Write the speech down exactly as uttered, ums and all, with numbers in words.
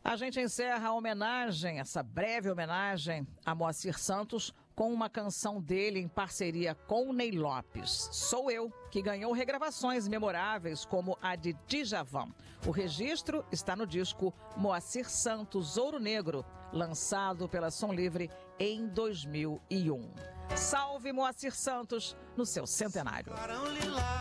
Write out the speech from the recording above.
A gente encerra a homenagem, essa breve homenagem a Moacir Santos, com uma canção dele em parceria com Ney Lopes. Sou Eu, que ganhou regravações memoráveis como a de Djavan. O registro está no disco Moacir Santos Ouro Negro, lançado pela Som Livre em dois mil e um. Salve Moacir Santos no seu centenário.